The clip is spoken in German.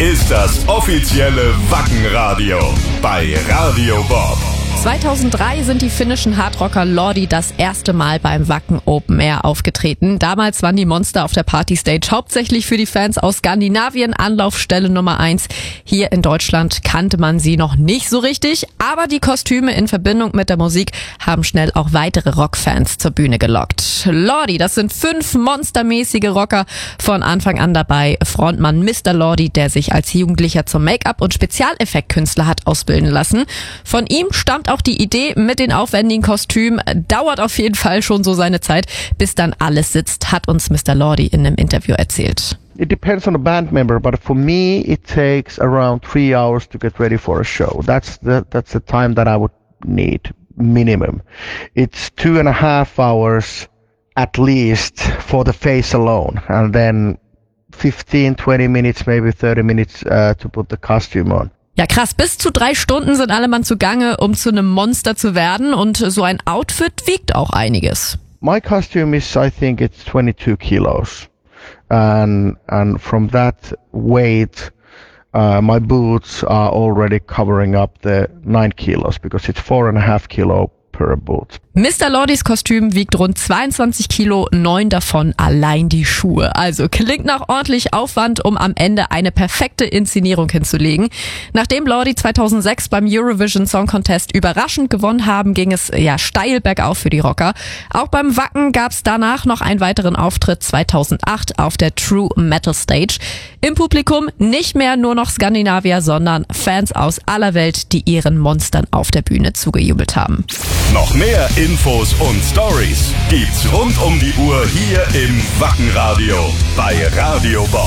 ist das offizielle Wacken-Radio bei Radio Bob. 2003 sind die finnischen Hardrocker Lordi das erste Mal beim Wacken Open Air aufgetreten. Damals waren die Monster auf der Partystage hauptsächlich für die Fans aus Skandinavien Anlaufstelle Nummer 1. Hier in Deutschland kannte man sie noch nicht so richtig, aber die Kostüme in Verbindung mit der Musik haben schnell auch weitere Rockfans zur Bühne gelockt. Lordi, das sind 5 monstermäßige Rocker von Anfang an dabei. Frontmann Mr. Lordi, der sich als Jugendlicher zum Make-up- und Spezialeffektkünstler hat ausbilden lassen. Von ihm stammt auch die Idee mit den aufwendigen Kostümen. Dauert auf jeden Fall schon so seine Zeit, bis dann alles sitzt, hat uns Mr. Lordi in einem Interview erzählt. It depends on the band member, but for me it takes around 3 hours to get ready for a show. That's the time that I would need minimum. It's 2.5 hours at least for the face alone, and then 15-20 minutes, maybe 30 minutes to put the costume on. Ja krass, bis zu 3 Stunden sind alle Mann zugange, um zu einem Monster zu werden, und so ein Outfit wiegt auch einiges. My costume is, I think it's 22 kilos. And from that weight, my boots are already covering up the 9 kilos because it's 4.5 kilo per boot. Mr. Lordis Kostüm wiegt rund 22 Kilo, 9 davon allein die Schuhe. Also klingt nach ordentlich Aufwand, um am Ende eine perfekte Inszenierung hinzulegen. Nachdem Lordi 2006 beim Eurovision Song Contest überraschend gewonnen haben, ging es steil bergauf für die Rocker. Auch beim Wacken gab es danach noch einen weiteren Auftritt 2008 auf der True Metal Stage. Im Publikum nicht mehr nur noch Skandinavier, sondern Fans aus aller Welt, die ihren Monstern auf der Bühne zugejubelt haben. Noch mehr Infos und Stories gibt's rund um die Uhr hier im Wacken-Radio bei Radio Bob.